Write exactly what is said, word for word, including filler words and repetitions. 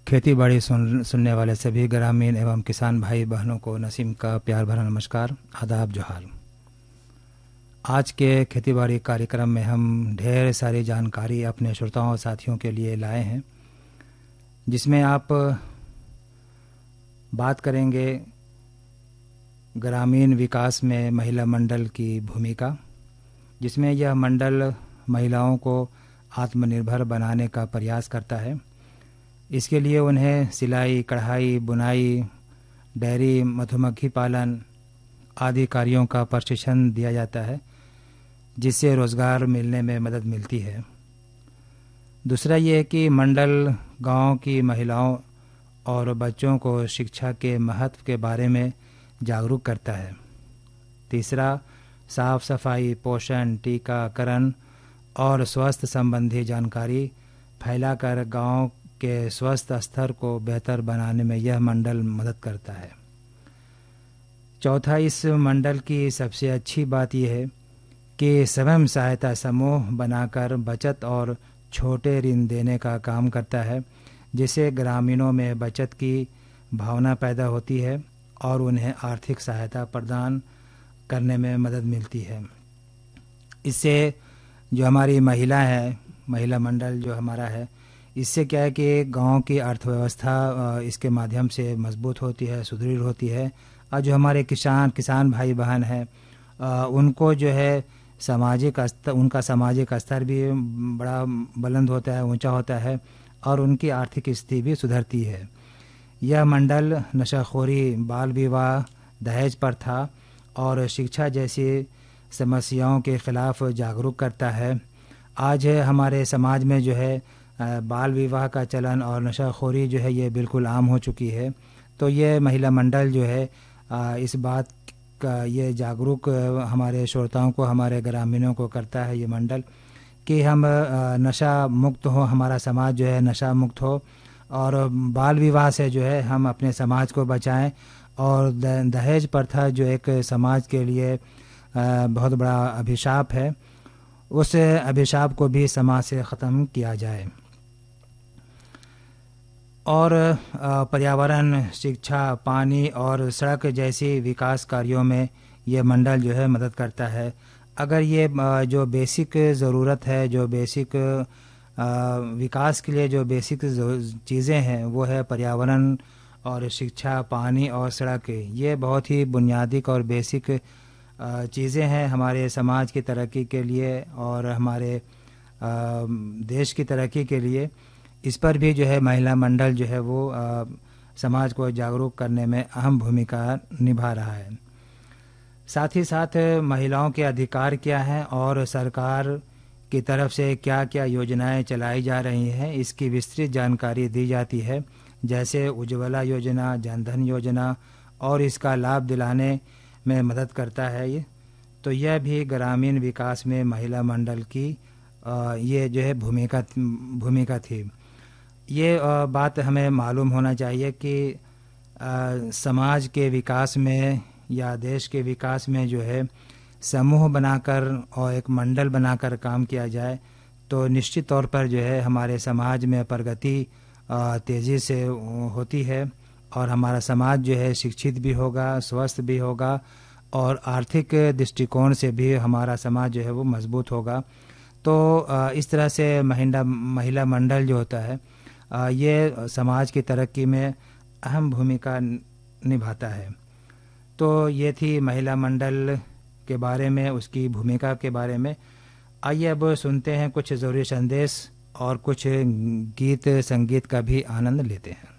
खेती बाड़ी सुन सुनने वाले सभी ग्रामीण एवं किसान भाई बहनों को नसीम का प्यार भरा नमस्कार, आदाब, जोहार। आज के खेती बाड़ी कार्यक्रम में हम ढेर सारी जानकारी अपने श्रोताओं और साथियों के लिए लाए हैं, जिसमें आप बात करेंगे ग्रामीण विकास में महिला मंडल की भूमिका, जिसमें यह मंडल महिलाओं को आत्मनिर्भर बनाने का प्रयास करता है। इसके लिए उन्हें सिलाई, कढ़ाई, बुनाई, डेयरी, मधुमक्खी पालन आदि कार्यों का प्रशिक्षण दिया जाता है, जिससे रोज़गार मिलने में मदद मिलती है। दूसरा ये है कि मंडल गांव की महिलाओं और बच्चों को शिक्षा के महत्व के बारे में जागरूक करता है। तीसरा, साफ सफाई, पोषण, टीकाकरण और स्वास्थ्य संबंधी जानकारी फैलाकर गांव के स्वस्थ स्तर को बेहतर बनाने में यह मंडल मदद करता है। चौथा, इस मंडल की सबसे अच्छी बात यह है कि स्वयं सहायता समूह बनाकर बचत और छोटे ऋण देने का काम करता है, जिससे ग्रामीणों में बचत की भावना पैदा होती है और उन्हें आर्थिक सहायता प्रदान करने में मदद मिलती है। इससे जो हमारी महिला है, महिला मंडल जो हमारा है, इससे क्या है कि गांव की अर्थव्यवस्था इसके माध्यम से मजबूत होती है, सुदृढ़ होती है। और जो हमारे किसान किसान भाई बहन हैं, उनको जो है सामाजिक स्तर उनका सामाजिक स्तर भी बड़ा बुलंद होता है, ऊंचा होता है, और उनकी आर्थिक स्थिति भी सुधरती है। यह मंडल नशाखोरी, बाल विवाह, दहेज प्रथा और शिक्षा जैसी समस्याओं के खिलाफ जागरूक करता है। आज हमारे समाज में जो है बाल विवाह का चलन और नशाखोरी जो है ये बिल्कुल आम हो चुकी है। तो ये महिला मंडल जो है इस बात का ये जागरूक हमारे श्रोताओं को, हमारे ग्रामीणों को करता है ये मंडल, कि हम नशा मुक्त हो, हमारा समाज जो है नशा मुक्त हो, और बाल विवाह से जो है हम अपने समाज को बचाएं, और दहेज प्रथा जो एक समाज के लिए बहुत बड़ा अभिशाप है, उस अभिशाप को भी समाज से ख़त्म किया जाए। और पर्यावरण, शिक्षा, पानी और सड़क जैसी विकास कार्यों में ये मंडल जो है मदद करता है। अगर ये जो बेसिक ज़रूरत है, जो बेसिक विकास के लिए जो बेसिक चीज़ें हैं, वो है पर्यावरण और शिक्षा, पानी और सड़क। ये बहुत ही बुनियादी और बेसिक चीज़ें हैं हमारे समाज की तरक्की के लिए और हमारे देश की तरक्की के लिए। इस पर भी जो है महिला मंडल जो है वो आ, समाज को जागरूक करने में अहम भूमिका निभा रहा है। साथ ही साथ महिलाओं के अधिकार क्या हैं और सरकार की तरफ से क्या क्या योजनाएं चलाई जा रही हैं, इसकी विस्तृत जानकारी दी जाती है, जैसे उज्ज्वला योजना, जनधन योजना, और इसका लाभ दिलाने में मदद करता है ये। तो यह भी ग्रामीण विकास में महिला मंडल की आ, ये जो है भूमिका भूमिका थी। ये बात हमें मालूम होना चाहिए कि आ, समाज के विकास में या देश के विकास में जो है समूह बनाकर और एक मंडल बनाकर काम किया जाए तो निश्चित तौर पर जो है हमारे समाज में प्रगति तेज़ी से होती है, और हमारा समाज जो है शिक्षित भी होगा, स्वस्थ भी होगा, और आर्थिक दृष्टिकोण से भी हमारा समाज जो है वो मजबूत होगा। तो इस तरह से महिला महिला मंडल जो होता है ये समाज की तरक्की में अहम भूमिका निभाता है। तो ये थी महिला मंडल के बारे में, उसकी भूमिका के बारे में। आइए अब सुनते हैं कुछ ज़रूरी संदेश और कुछ गीत संगीत का भी आनंद लेते हैं।